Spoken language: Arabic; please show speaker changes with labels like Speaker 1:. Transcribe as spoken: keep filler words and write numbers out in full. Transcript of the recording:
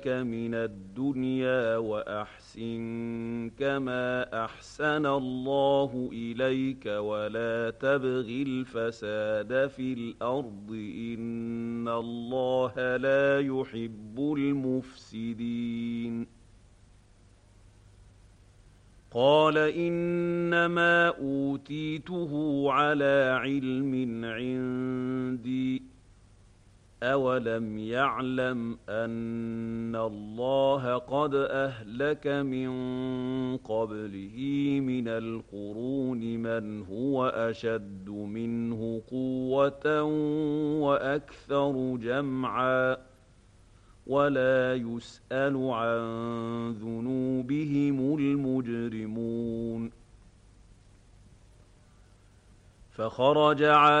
Speaker 1: من الدنيا وأحسن كما أحسن الله إليك ولا تبغ الفساد في الأرض إن الله لا يحب المفسدين. قال إنما أوتيته على علم عندي أولم يعلم أن الله قد أهلك من قبله من القرون من هو أشد منه قوة وأكثر جمعا ولا يسأل عن ذنوبهم المجرمون. فخرج